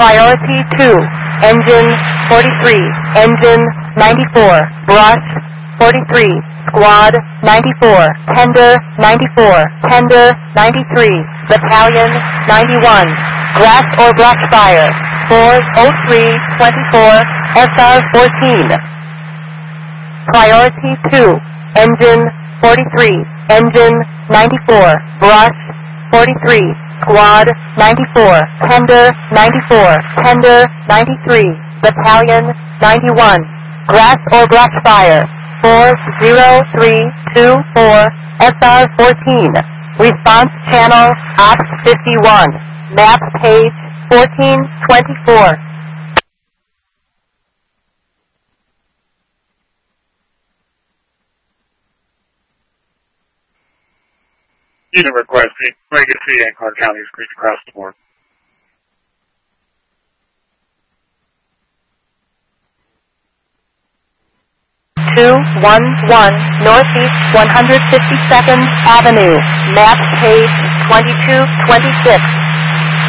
Priority 2, engine 43, engine 94, brush 43, squad 94, tender 94, tender 93, battalion 91, grass or brush fire 40324, SR 14. Priority 2, engine 43, engine 94, brush 43, squad 94, tender 94, tender 93, battalion 91, grass or brush fire 40324, SR 14. Response channel Ops 51, map page 1424. Unit requesting Legacy and Clark County screens across the board. Northeast 152nd Avenue, map page 2226.